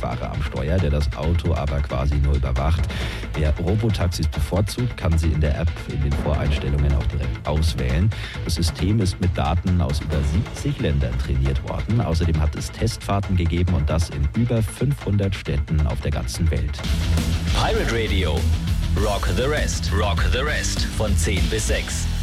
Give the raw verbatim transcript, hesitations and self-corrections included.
Taxifahrer am Steuer, der das Auto aber quasi nur überwacht. Wer Robotaxis bevorzugt, kann sie in der App in den Voreinstellungen auch direkt auswählen. Das System ist mit Daten aus über siebzig Ländern trainiert worden. Außerdem hat es Testfahrten gegeben und das in über fünfhundert Städten auf der ganzen Welt. Pirate Radio. Rock the Rest. Rock the Rest. Von zehn bis sechs.